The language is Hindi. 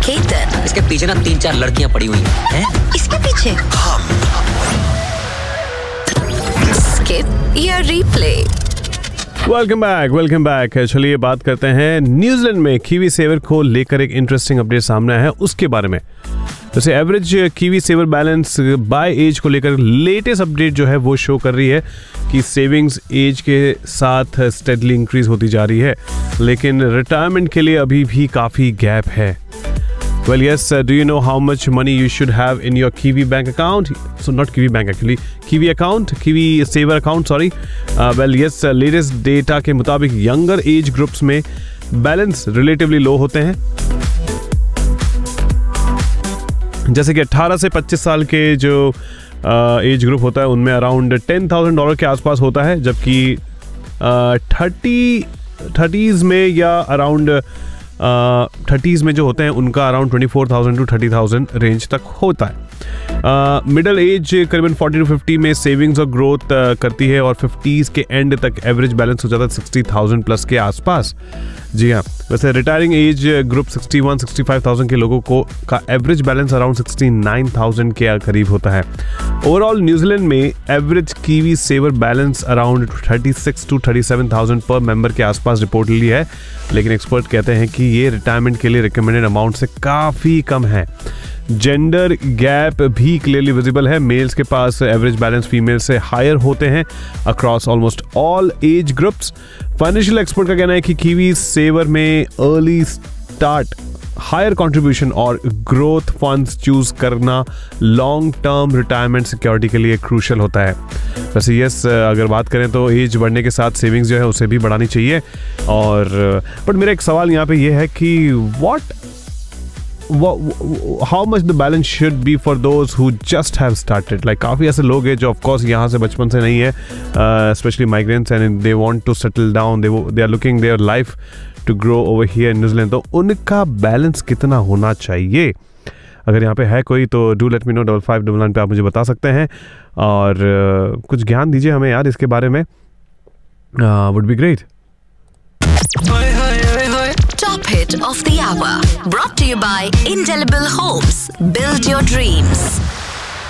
केतन। इसके पीछे ना 3-4 लड़कियां पड़ी हुई हैं। इसके पीछे स्किप या रिप्ले। Welcome back. चलिए बात करते हैं न्यूजीलैंड में कीवी सेवर को लेकर एक इंटरेस्टिंग अपडेट सामने आया है उसके बारे में। जैसे average kiwi saver balance bye as को लेकर लेटेस्ट अपडेट जो है वो शो कर रही है कि सेविंग्स एज के साथ स्टेडली इंक्रीज होती जा रही है, लेकिन रिटायरमेंट के लिए अभी भी काफ़ी गैप है। Well, yes, do you know how much money you should have in your Kiwi bank account? So not Kiwi bank actually, Kiwi account, Kiwi saver account, sorry. Well, yes, latest data के मुताबिक younger age groups में बैलेंस रिलेटिवली लो होते हैं। जैसे कि 18 से 25 साल के जो एज ग्रुप होता है उनमें अराउंड $10,000 के आसपास होता है, जबकि 30s में या अराउंड 30s में जो होते हैं उनका अराउंड 24,000 to 30,000 रेंज तक होता है। मिडल एज करीबन 40 to 50 में सेविंग्स और ग्रोथ करती है और 50s के एंड तक एवरेज बैलेंस हो जाता है 60,000 प्लस के आसपास। जी हाँ, वैसे रिटायरिंग एज ग्रुप 61-65,000 के लोगों को का एवरेज बैलेंस अराउंड 69,000 के करीब होता है। ओवरऑल न्यूजीलैंड में average kiwi saver balance around 36 to 37,000 पर मेंबर के आसपास रिपोर्टली है, लेकिन एक्सपर्ट कहते हैं कि ये रिटायरमेंट के लिए रिकमेंडेड अमाउंट से काफ़ी कम है। जेंडर गैप भी क्लियरली विजिबल है। मेल्स के पास एवरेज बैलेंस फीमेल से हायर होते हैं across almost all age groups. Financial expert का कहना है कि कीवी सेवर में अर्ली स्टार्ट, हायर कंट्रीब्यूशन और ग्रोथ फंड्स चूज करना लॉन्ग टर्म रिटायरमेंट सिक्योरिटी के लिए क्रूशल होता है। वैसे यस, अगर बात करें तो एज बढ़ने के साथ सेविंग्स जो है उसे भी बढ़ानी चाहिए। और बट मेरा एक सवाल यहाँ पे ये है कि how much the balance should be for those who just have started? Like काफ़ी ऐसे लोग हैं जो of course यहाँ से बचपन से नहीं है, especially migrants, and they want to settle down, they are looking their life to grow over here in New Zealand. तो उनका बैलेंस कितना होना चाहिए? अगर यहाँ पे है कोई तो do let me know। 5599 पे आप मुझे बता सकते हैं और कुछ ज्ञान दीजिए हमें यार इसके बारे में, would be great। Top hit of the hour, brought to you by Indelible Homes. Build your dreams.